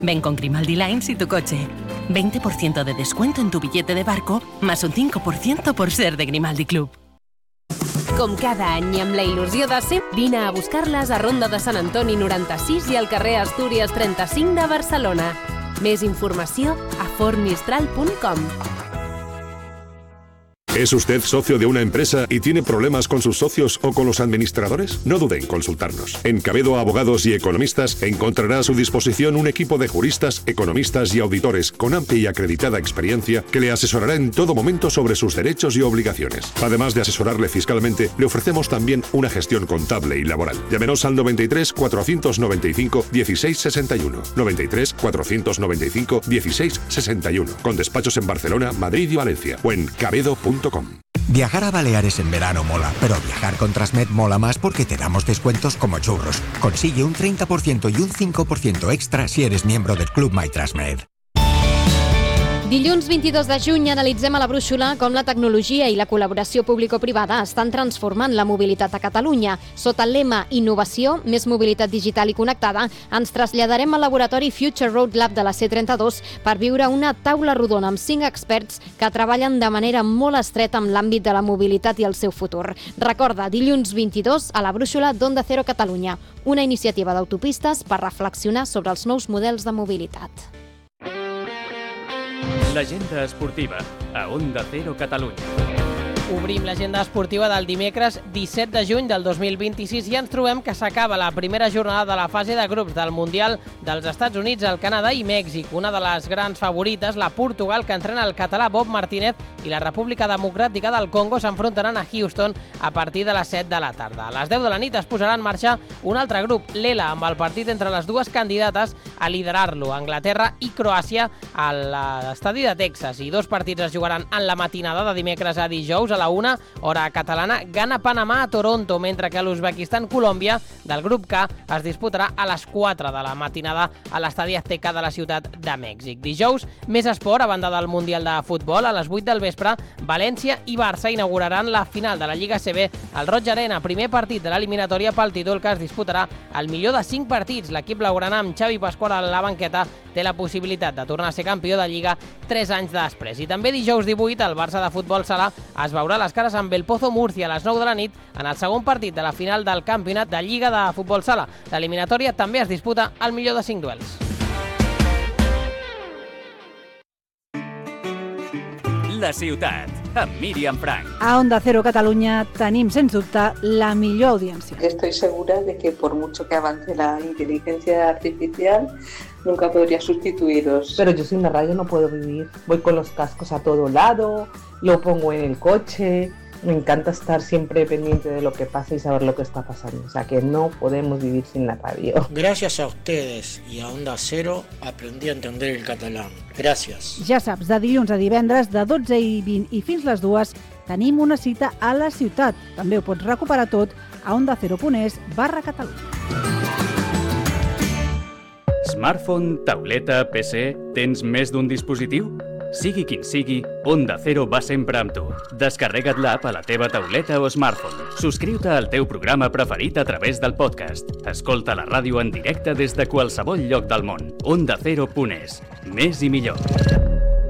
Ven con Grimaldi Lines y tu coche. 20% de descuento en tu billete de barco, más un 5% por ser de Grimaldi Club. Com cada any i amb la il·lusió de ser, vine a buscar-les a Ronda de Sant Antoni 96 i al carrer Astúries 35 de Barcelona. Més informació a fortmistral.com. ¿Es usted socio de una empresa y tiene problemas con sus socios o con los administradores? No dude en consultarnos. En Cabedo Abogados y Economistas encontrará a su disposición un equipo de juristas, economistas y auditores con amplia y acreditada experiencia que le asesorará en todo momento sobre sus derechos y obligaciones. Además de asesorarle fiscalmente, le ofrecemos también una gestión contable y laboral. Llámenos al 93 495 1661. 93 495 1661. Con despachos en Barcelona, Madrid y Valencia. O en cabedo.com. Viajar a Baleares en verano mola, pero viajar con Transmed mola más porque te damos descuentos como churros. Consigue un 30% y un 5% extra si eres miembro del Club MyTransmed. Dilluns 22 de juny analitzem a la brúixola com la tecnologia i la col·laboració público-privada estan transformant la mobilitat a Catalunya. Sota el lema Innovació, més mobilitat digital i connectada, ens traslladarem al laboratori Future Road Lab de la C32 per viure una taula rodona amb 5 experts que treballen de manera molt estreta amb l'àmbit de la mobilitat i el seu futur. Recorda, dilluns 22 a la brúixola d'Onda Cero Catalunya, una iniciativa d'autopistes per reflexionar sobre els nous models de mobilitat. L'agenda esportiva a Onda Cero Catalunya. Obrim l'agenda esportiva del dimecres 17 de juny del 2026 i ens trobem que s'acaba la primera jornada de la fase de grups del Mundial dels Estats Units, el Canadà i Mèxic. Una de les grans favorites, la Portugal, que entrena el català Bob Martínez, i la República Democràtica del Congo s'enfrontaran a Houston a partir de les 7 de la tarda. A les 10 de la nit es posarà en marxa un altre grup, l'ELA, amb el partit entre les dues candidates a liderar-lo, Anglaterra i Croàcia, a l'estadi de Texas. I dos partits es jugaran en la matinada de dimecres a dijous. A la 1, hora catalana, Ghana Panamà a Toronto, mentre que l'Uzbekistan-Colòmbia del grup K es disputarà a les 4 de la matinada a l'estadi Azteca de la ciutat de Mèxic. Dijous, més esport, a banda del Mundial de Futbol. A les 8 del vespre, València i Barça inauguraran la final de la Lliga CB al Roig Arena, primer partit de l'eliminatòria pel títol que es disputarà al millor de 5 partits. L'equip blaugrana amb Xavi Pasqual a la banqueta té la possibilitat de tornar a ser campió de Lliga 3 anys després. I també dijous 18, el Barça de futbol sala es veurà les cares amb el Pozo Murcia a les 9 de la nit en el segon partit de la final del campionat de Lliga de Futbol Sala. L'eliminatòria també es disputa al millor de 5 duels. La ciutat, amb Míriam Frank. A Onda Cero Catalunya tenim, sens dubte, la millor audiència. Estoy segura de que por mucho que avance la inteligencia artificial, nunca podría sustituiros. Pero yo sin la radio no puedo vivir. Voy con los cascos a todo lado, lo pongo en el coche. Me encanta estar siempre pendiente de lo que pasa y saber lo que está pasando. O sea que no podemos vivir sin la radio. Gracias a ustedes y a Onda Cero aprendí a entender el catalán. Gracias. Ja saps, de dilluns a divendres, de 12:20 i fins les 2, tenim una cita a la ciutat. També ho pots recuperar tot a ondacero.es/Catalunya. Smartphone, tauleta, PC, tens més d'un dispositiu? Sigui quin sigui, Onda Cero va sempre amb tu. Descarrega't l'app a la teva tauleta o smartphone. Subscriu-te al teu programa preferit a través del podcast. Escolta la ràdio en directe des de qualsevol lloc del món. OndaCero.es. Més i millor.